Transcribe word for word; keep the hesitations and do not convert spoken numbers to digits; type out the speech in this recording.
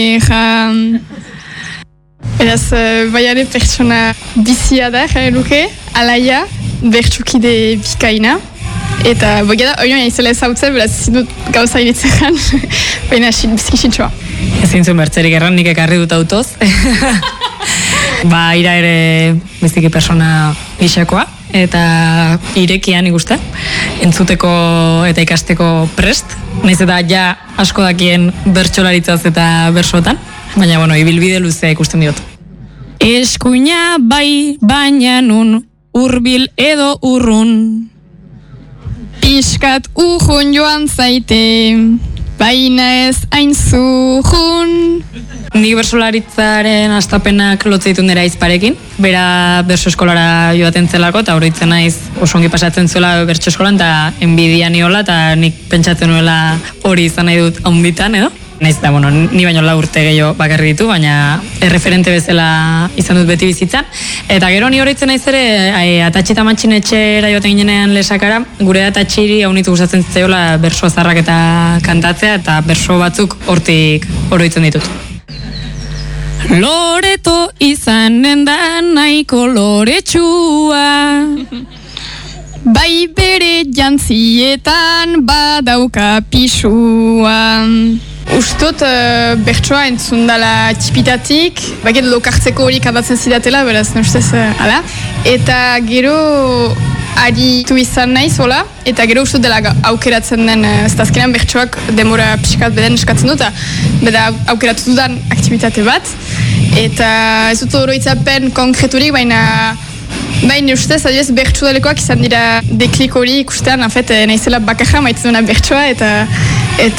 Eta, beraz, baiare pertsona bizia da, jare luke, alaia, bertsukide bikaina. Eta, bogia da, oioan izela ezautzen, beraz, zindut gauza iritzean, baina bizkisitxoa. Ezin zuen bertzerik erran, nik ekarri dut autoz. Ba, ira ere biziki persona gixakoa, eta irekian ikuste, entzuteko eta ikasteko prest, nahiz eta ja asko dakien bertsolaritzaz eta bersotan, baina, bueno, ibilbide luzea ikusten diot. Eskuina bai, baina nun, hurbil edo urrun. Piskat urrun joan zaite, baina ez hain zurrun. Nik bersolaritzaren astapenak lotzeitun dira izparekin, bera berso eskolara joaten zelako, eta horretzen naiz oso ongi pasatzen zuela bertso eskolan, eta enbidia niola, eta nik pentsatzen nuela hori izan nahi dut haunditan, edo? Naiz eta, bueno, ni baino lau urte gehiago bakarri ditu, baina erreferente bezala izan dut beti bizitzan. Eta gero ni horretzen naiz ere, atatxi eta matxin etxera joaten ginean lesakara, gure atatxiri haunitu gustatzen zitzaiola berso azarrak eta kantatzea, eta berso batzuk hortik oroitzen ditut. Loreto izanen da nahiko loretsua. Bai bere jantzietan badauka pisua. Ustot uh, bertsoa entzun dala txipitatik, baget lokartzeko hori kantatzen zidatela, beraz, ne ustez, uh, ala. Eta gero aritu izan naiz, hola, eta gero ustot dela aukeratzen den, uh, ez da azkenean bertsoak demora pixkat beden eskatzen dut, beda aukeratu dudan aktivitate bat. Eta ez dut oroitzapen konkreturik, baina Baina ustez, adioz, bertsu dalekoak izan dira deklik hori ikustean, en fait, naizela bakarra maitzen duna bertsua, eta, eta